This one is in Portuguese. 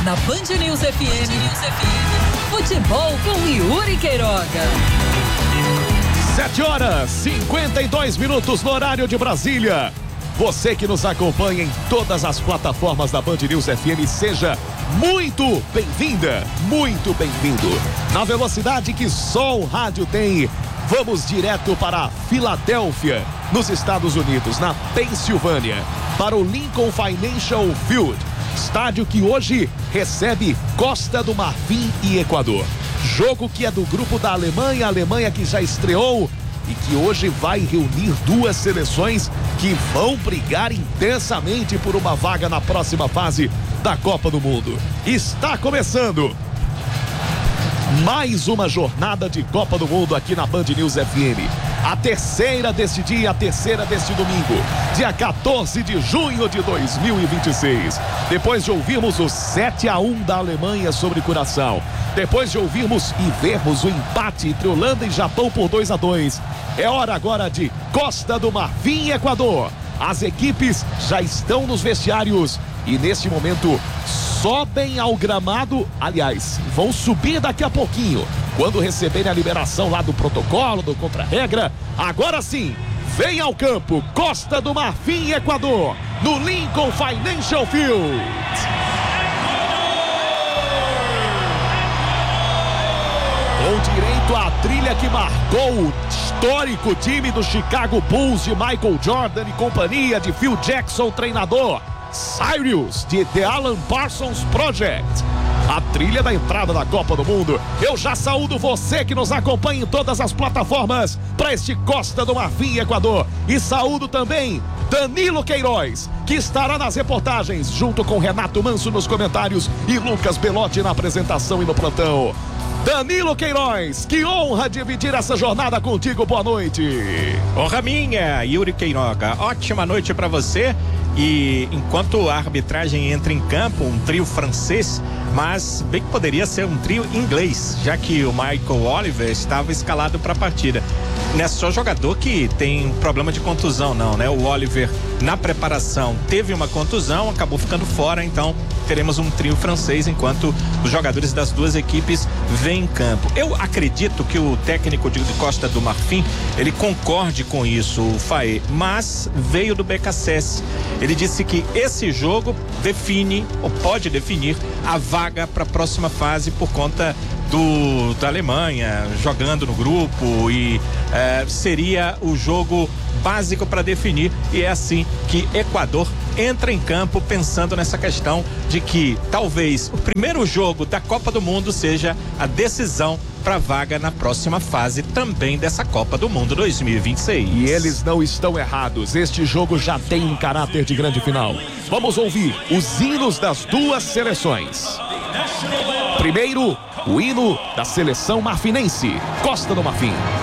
na Band News FM. Futebol com Yuri Queiroga. 7h52 no horário de Brasília. Você que nos acompanha em todas as plataformas da Band News FM, seja muito bem-vinda, muito bem-vindo. Na velocidade que só o rádio tem, vamos direto para Filadélfia, nos Estados Unidos, na Pensilvânia, para o Lincoln Financial Field, estádio que hoje recebe Costa do Marfim e Equador. Jogo que é do grupo da Alemanha, a Alemanha que já estreou e que hoje vai reunir duas seleções que vão brigar intensamente por uma vaga na próxima fase da Copa do Mundo. Está começando mais uma jornada de Copa do Mundo aqui na Band News FM. A terceira deste dia, a terceira deste domingo, dia 14 de junho de 2026. Depois de ouvirmos o 7-1 da Alemanha sobre Curaçao, depois de ouvirmos e vermos o empate entre Holanda e Japão por 2-2, é hora agora de Costa do Marfim e Equador. As equipes já estão nos vestiários e neste momento sobem ao gramado, aliás, vão subir daqui a pouquinho, quando receberem a liberação lá do protocolo, do contra-regra. Agora sim, vem ao campo Costa do Marfim e Equador, no Lincoln Financial Field. Com direito à trilha que marcou o histórico time do Chicago Bulls de Michael Jordan e companhia, de Phil Jackson, treinador, Sirius, de The Alan Parsons Project. A trilha da entrada da Copa do Mundo. Eu já saúdo você que nos acompanha em todas as plataformas para este Costa do Marfim e Equador. E saúdo também Danilo Queiroz, que estará nas reportagens, junto com Renato Manso nos comentários e Lucas Belotti na apresentação e no plantão. Danilo Queiroz, que honra dividir essa jornada contigo, boa noite. Honra minha, Yuri Queiroga, ótima noite para você. E enquanto a arbitragem entra em campo, um trio francês, mas bem que poderia ser um trio inglês, já que o Michael Oliver estava escalado para a partida. Não é só jogador que tem problema de contusão, não, né? O Oliver, na preparação, teve uma contusão, acabou ficando fora, então teremos um trio francês enquanto os jogadores das duas equipes vêm em campo. Eu acredito que o técnico de Costa do Marfim, ele concorde com isso, o Faé, mas veio do BKSS. Ele disse que esse jogo define, ou pode definir, a vaga para a próxima fase por conta da Alemanha jogando no grupo e seria o jogo básico para definir, e é assim que Equador entra em campo pensando nessa questão de que talvez o primeiro jogo da Copa do Mundo seja a decisão para a vaga na próxima fase também dessa Copa do Mundo 2026. E eles não estão errados, este jogo já tem um caráter de grande final. Vamos ouvir os hinos das duas seleções. Primeiro, o hino da seleção marfinense, Costa do Marfim.